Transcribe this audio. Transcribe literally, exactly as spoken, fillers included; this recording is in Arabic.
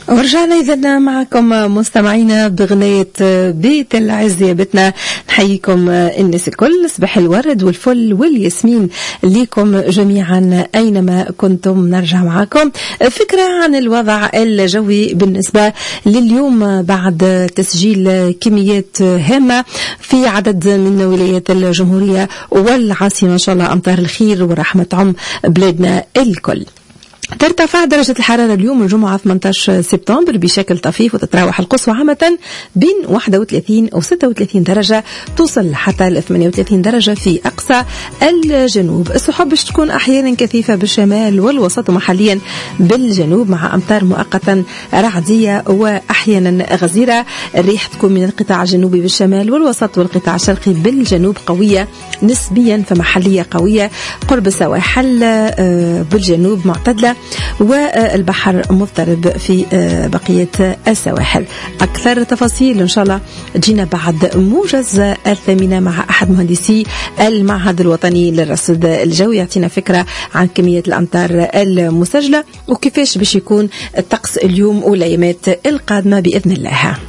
ورجعنا إذا معكم مستمعينا بغنية بيت العز يا بيتنا. نحييكم الناس الكل، صباح الورد والفل والياسمين ليكم جميعا أينما كنتم. نرجع معكم فكرة عن الوضع الجوي بالنسبة لليوم بعد تسجيل كميات هامة في عدد من ولايات الجمهورية والعاصمة. إن شاء الله أمطار الخير والرحمة تعم بلادنا الكل. ترتفع درجة الحرارة اليوم الجمعة ثمانية عشر سبتمبر بشكل طفيف، وتتراوح القصوى عامة بين واحد وثلاثين و ستة وثلاثين درجة، توصل حتى ل ثمانية وثلاثين درجة في أقصى الجنوب. السحب باش تكون أحيانا كثيفة بالشمال والوسط ومحليا بالجنوب، مع أمطار مؤقتا رعدية وأحيانا غزيرة. الريح تكون من القطاع الجنوبي بالشمال والوسط والقطاع الشرقي بالجنوب قوية نسبيا، فمحلية قوية قرب السواحل بالجنوب معتدلة، والبحر مضطرب في بقية السواحل. أكثر تفاصيل إن شاء الله تجينا بعد موجز الثامنة مع أحد مهندسي المعهد الوطني للرصد الجوي، يعطينا فكرة عن كمية الأمطار المسجلة وكيفاش باش يكون الطقس اليوم والأيامات القادمة بإذن الله.